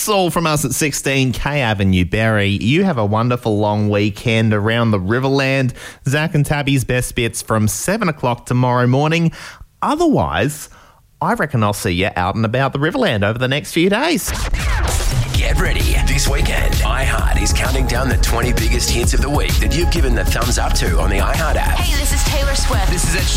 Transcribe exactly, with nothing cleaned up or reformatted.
That's all from us at sixteen K Avenue, Berry. You have a wonderful long weekend around the Riverland. Zach and Tabby's best bits from seven o'clock tomorrow morning. Otherwise, I reckon I'll see you out and about the Riverland over the next few days. Get ready. This weekend, iHeart is counting down the twenty biggest hits of the week that you've given the thumbs up to on the iHeart app. Hey, this is Taylor Swift. This is Ed